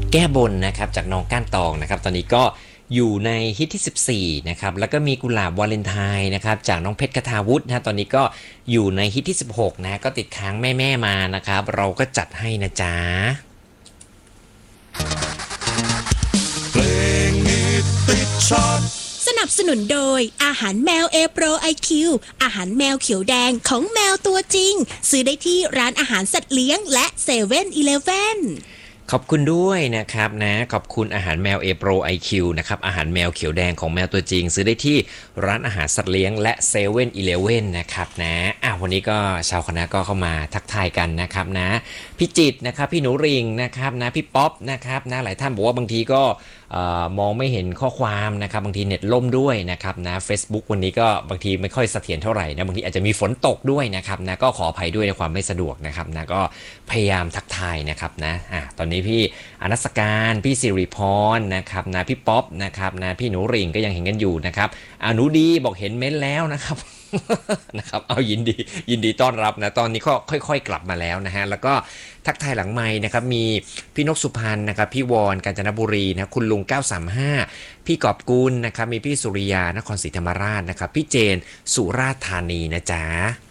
แก้บนนะครับจากน้องก้านตองนะครับตอนนี้ก็อยู่ในฮิตที่14นะครับแล้วก็มีกุหลาบวาเลนไทน์นะครับจากน้องเพชรคทาวุฒินะตอนนี้ก็อยู่ในฮิตที่16นะก็ติดค้างแม่ๆมานะครับเราก็จัดให้นะจ๊ะเพลงฮิตติดชาร์ตสนับสนุนโดยอาหารแมว A Pro IQ อาหารแมวเขียวแดงของแมวตัวจริงซื้อได้ที่ร้านอาหารสัตว์เลี้ยงและ7 e เ e ่ e อขอบคุณด้วยนะครับนะขอบคุณอาหารแมว A Pro IQ นะครับอาหารแมวเขียวแดงของแมวตัวจริงซื้อได้ที่ร้านอาหารสัตว์เลี้ยงและ7 e เ e ่ e นะครับนะวันนี้ก็ชาวคณะก็เข้ามาทักทายกันนะครับนะพี่จิตรนะครับพี่หนูริงนะครับนะพี่ป๊อปนะครับนะหลายท่านบอกว่าบางทีก็มองไม่เห็นข้อความนะครับบางทีเน็ตล่มด้วยนะครับนะ Facebook วันนี้ก็บางทีไม่ค่อยเสถียรเท่าไหร่นะบางทีอาจจะมีฝนตกด้วยนะครับนะก็ขออภัยด้วยในความไม่สะดวกนะครับนะก็พยายามทักทายนะครับนะตอนนี้พี่อนัสการพี่สิริพรนะครับนะพี่ป๊อปนะครับนะพี่หนูริ่งก็ยังเห็นกันอยู่นะครับหนูดีบอกเห็นเม้นแล้วนะครับ นะครับเอายินดีต้อนรับนะตอนนี้ก็ค่อยๆกลับมาแล้วนะฮะแล้วก็ทักทายหลังไมค์นะครับมีพี่นกสุพรรณนะครับพี่วอนกาญจนบุรีนะคุณลุง935พี่กอบกุลนะครับมีพี่สุริยานครศรีธรรมราชนะครับพี่เจนสุราษฎร์ธานีนะจ๊ะ